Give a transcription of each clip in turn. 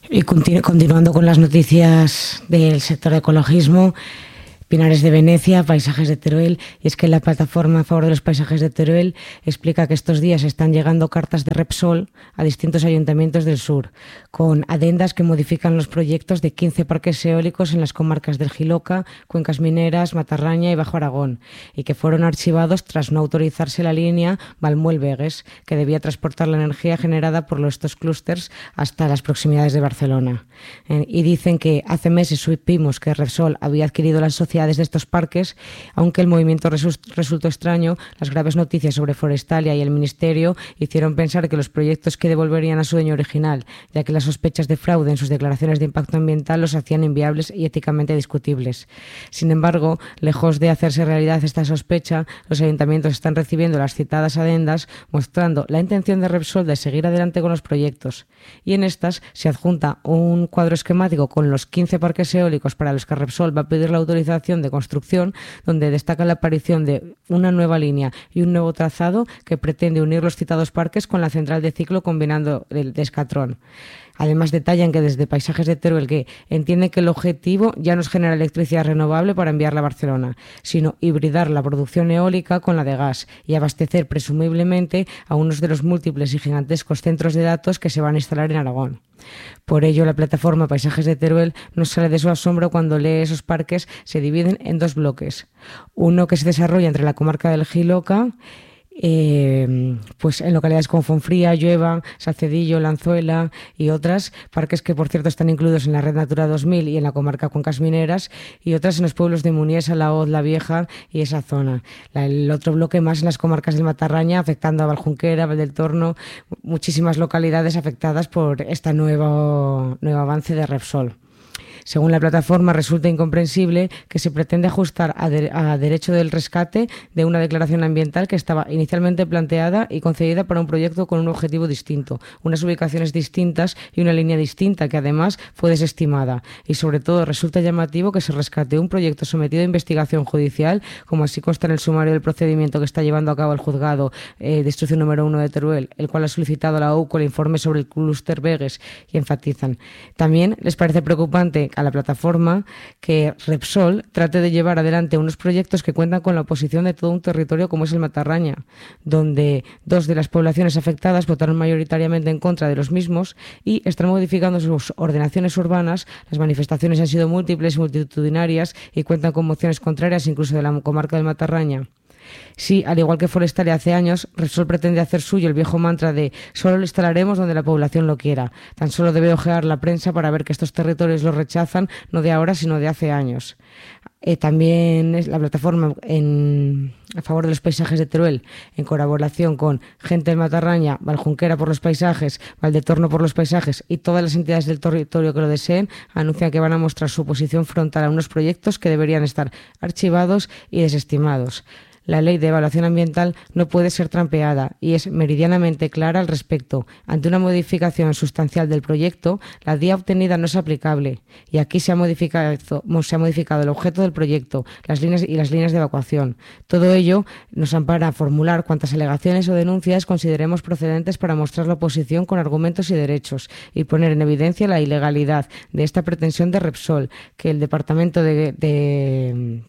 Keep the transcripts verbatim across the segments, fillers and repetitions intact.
Y continu- continuando con las noticias del sector de ecologismo, Pinares de Venecia, paisajes de Teruel, y es que la plataforma a favor de los paisajes de Teruel explica que estos días están llegando cartas de Repsol a distintos ayuntamientos del sur, con adendas que modifican los proyectos de quince parques eólicos en las comarcas del Jiloca, Cuencas Mineras, Matarraña y Bajo Aragón, y que fueron archivados tras no autorizarse la línea Valmuel-Begues, que debía transportar la energía generada por estos clústeres hasta las proximidades de Barcelona. Eh, y dicen que hace meses supimos que Repsol había adquirido las sociedades de estos parques, aunque el movimiento resultó extraño, las graves noticias sobre Forestalia y el Ministerio hicieron pensar que los proyectos que devolverían a su dueño original, ya que las sospechas de fraude en sus declaraciones de impacto ambiental los hacían inviables y éticamente discutibles. Sin embargo, lejos de hacerse realidad esta sospecha, los ayuntamientos están recibiendo las citadas adendas mostrando la intención de Repsol de seguir adelante con los proyectos. Y en estas se adjunta un cuadro esquemático con los quince parques eólicos para los que Repsol va a pedir la autorización de construcción, donde destaca la aparición de una nueva línea y un nuevo trazado que pretende unir los citados parques con la central de ciclo combinando el de Escatrón. Además, detallan que desde Paisajes de Teruel que entienden que el objetivo ya no es generar electricidad renovable para enviarla a Barcelona, sino hibridar la producción eólica con la de gas y abastecer presumiblemente a uno de los múltiples y gigantescos centros de datos que se van a instalar en Aragón. Por ello, la plataforma Paisajes de Teruel no sale de su asombro cuando lee esos parques se dividen en dos bloques. Uno que se desarrolla entre la comarca del Jiloca, Eh, pues en localidades como Fonfría, Llueva, Salcedillo, Lanzuela y otras, parques que por cierto están incluidos en la Red Natura dos mil y en la comarca Cuencas Mineras, y otras en los pueblos de Muniesa, La Hoz, La Vieja y esa zona. La, el otro bloque más en las comarcas del Matarraña, afectando a Valjunquera, Valdeltorno, muchísimas localidades afectadas por este nuevo, nuevo avance de Repsol. Según la plataforma, resulta incomprensible que se pretende ajustar a, de, a derecho del rescate de una declaración ambiental que estaba inicialmente planteada y concedida para un proyecto con un objetivo distinto, unas ubicaciones distintas y una línea distinta que además fue desestimada. Y sobre todo resulta llamativo que se rescate un proyecto sometido a investigación judicial, como así consta en el sumario del procedimiento que está llevando a cabo el juzgado eh, de instrucción número uno de Teruel, el cual ha solicitado a la U C O el informe sobre el clúster Begues, y enfatizan. También les parece preocupante a la plataforma que Repsol trate de llevar adelante unos proyectos que cuentan con la oposición de todo un territorio como es el Matarraña, donde dos de las poblaciones afectadas votaron mayoritariamente en contra de los mismos y están modificando sus ordenaciones urbanas. Las manifestaciones han sido múltiples y multitudinarias y cuentan con mociones contrarias incluso de la comarca del Matarraña. Sí, al igual que Forestalia hace años, Repsol pretende hacer suyo el viejo mantra de solo lo instalaremos donde la población lo quiera. Tan solo debe ojear la prensa para ver que estos territorios los rechazan, no de ahora, sino de hace años. Eh, también es la plataforma en, a favor de los paisajes de Teruel, en colaboración con Gente del Matarraña, Valjunquera por los paisajes, Valdetorno por los paisajes y todas las entidades del territorio que lo deseen, anuncian que van a mostrar su posición frontal a unos proyectos que deberían estar archivados y desestimados. La ley de evaluación ambiental no puede ser trampeada y es meridianamente clara al respecto. Ante una modificación sustancial del proyecto, la D I A obtenida no es aplicable y aquí se ha modificado, se ha modificado el objeto del proyecto, las líneas y las líneas de evacuación. Todo ello nos ampara a formular cuantas alegaciones o denuncias consideremos procedentes para mostrar la oposición con argumentos y derechos y poner en evidencia la ilegalidad de esta pretensión de Repsol, que el Departamento de... de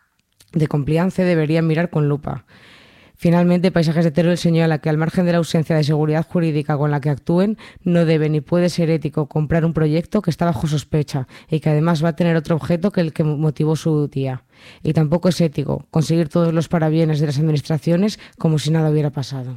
de compliance deberían mirar con lupa. Finalmente, Paisajes de Teruel señala que al margen de la ausencia de seguridad jurídica con la que actúen, no debe ni puede ser ético comprar un proyecto que está bajo sospecha y que además va a tener otro objeto que el que motivó su tía. Y tampoco es ético conseguir todos los parabienes de las administraciones como si nada hubiera pasado.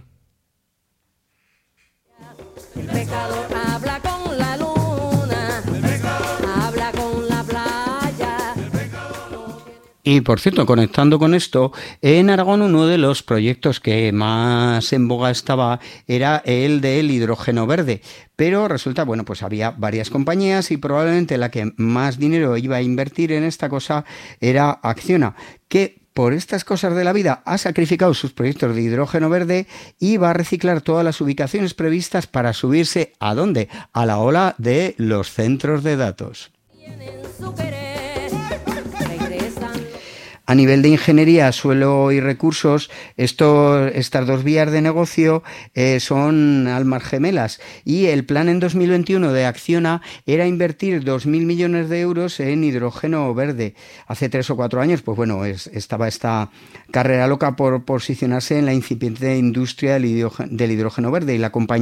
El pecador habla con la luna, el pecador habla con la playa. Y por cierto, conectando con esto, en Aragón uno de los proyectos que más en boga estaba era el del hidrógeno verde, pero resulta, bueno, pues había varias compañías y probablemente la que más dinero iba a invertir en esta cosa era Acciona, que por estas cosas de la vida ha sacrificado sus proyectos de hidrógeno verde y va a reciclar todas las ubicaciones previstas para subirse ¿a dónde? A la ola de los centros de datos. A nivel de ingeniería, suelo y recursos, esto, estas dos vías de negocio eh, son almas gemelas, y el plan en dos mil veintiuno de Acciona era invertir dos mil millones de euros en hidrógeno verde. Hace tres o cuatro años, pues bueno, es, estaba esta carrera loca por posicionarse en la incipiente industria del hidrógeno, del hidrógeno verde, y la compañía